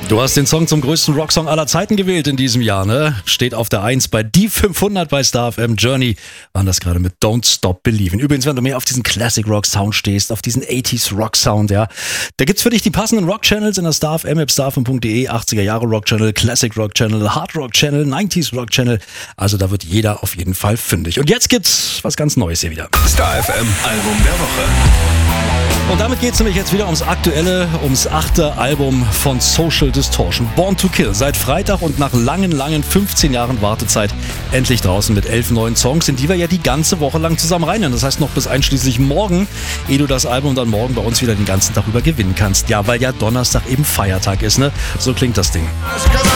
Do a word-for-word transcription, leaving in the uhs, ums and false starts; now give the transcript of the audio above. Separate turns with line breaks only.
Du hast den Song zum größten Rocksong aller Zeiten gewählt in diesem Jahr, ne? Steht auf der eins bei die fünfhundert bei Star F M. Journey waren das gerade mit Don't Stop Believin'. Übrigens, wenn du mehr auf diesen Classic Rock Sound stehst, auf diesen achtziger Rock Sound, ja, da gibt's für dich die passenden Rock Channels in der Star F M App, star f m punkt d e, achtziger Jahre Rock Channel, Classic Rock Channel, Hard Rock Channel, neunziger Rock Channel. Also da wird jeder auf jeden Fall fündig. Und jetzt gibt's was ganz Neues hier wieder.
Star F M Album der Woche.
Und damit geht es nämlich jetzt wieder ums aktuelle, ums achte Album von Social Distortion, Born to Kill. Seit Freitag und nach langen, langen fünfzehn Jahren Wartezeit endlich draußen mit elf neuen Songs, in die wir ja die ganze Woche lang zusammen reinhören. Das heißt noch bis einschließlich morgen, ehe du das Album dann morgen bei uns wieder den ganzen Tag über gewinnen kannst. Ja, weil ja Donnerstag eben Feiertag ist, ne? So klingt das Ding.